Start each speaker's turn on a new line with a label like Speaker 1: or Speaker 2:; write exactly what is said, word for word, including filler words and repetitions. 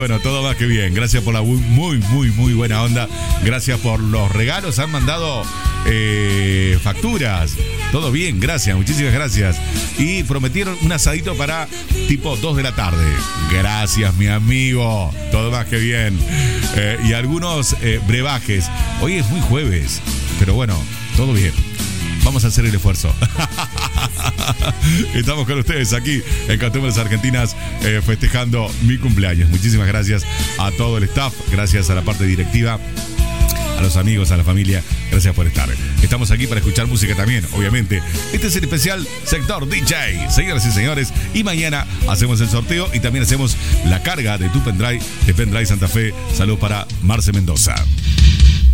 Speaker 1: Bueno, todo más que bien. Gracias por la muy, muy, muy buena onda. Gracias por los regalos. Han mandado eh, facturas. Todo bien, gracias, muchísimas gracias. Y prometieron un asadito para tipo dos de la tarde. Gracias, mi amigo. Todo más que bien. Eh, y algunos eh, brebajes. Hoy es muy jueves, pero bueno, todo bien. Vamos a hacer el esfuerzo. Estamos con ustedes aquí en Costumbres Argentinas eh, festejando mi cumpleaños. Muchísimas gracias a todo el staff, gracias a la parte directiva, a los amigos, a la familia, gracias por estar. Estamos aquí para escuchar música también, obviamente. Este es el especial Sector D J, señoras y señores. Y mañana hacemos el sorteo y también hacemos la carga de tu pendrive, de Pendrive Santa Fe. Salud para Marce Mendoza.